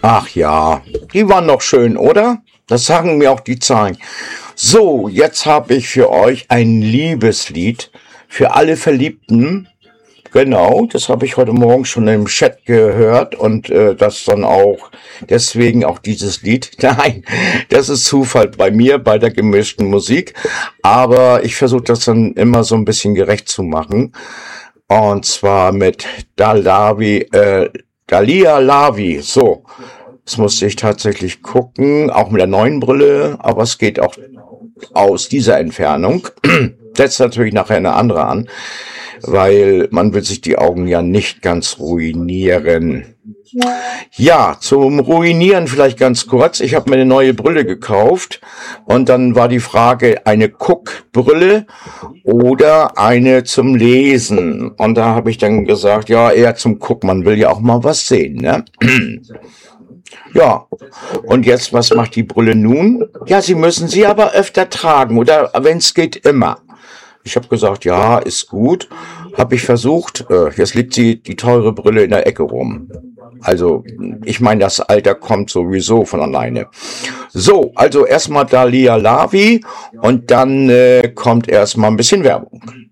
Ach ja, die waren doch schön, oder? Das sagen mir auch die Zahlen. So, jetzt habe ich für euch ein Liebeslied für alle Verliebten. Genau, das habe ich heute Morgen schon im Chat gehört und das dann auch, deswegen auch dieses Lied. Nein, das ist Zufall bei mir, bei der gemischten Musik. Aber ich versuche das dann immer so ein bisschen gerecht zu machen. Und zwar mit Dalia Lavi. So, das musste ich tatsächlich gucken, auch mit der neuen Brille, aber es geht auch aus dieser Entfernung. Setzt natürlich nachher eine andere an, weil man will sich die Augen ja nicht ganz ruinieren. Ja, zum Ruinieren vielleicht ganz kurz. Ich habe mir eine neue Brille gekauft und dann war die Frage, eine Guckbrille oder eine zum Lesen. Und da habe ich dann gesagt, ja, eher zum Gucken. Man will ja auch mal was sehen, ne? Ja, und jetzt, was macht die Brille nun? Ja, Sie müssen sie aber öfter tragen oder wenn es geht, immer. Ich habe gesagt, ja, ist gut. Habe ich versucht. Jetzt liegt die teure Brille in der Ecke rum. Also, ich meine, das Alter kommt sowieso von alleine. So, also erstmal Dalia Lavi und dann kommt erstmal ein bisschen Werbung.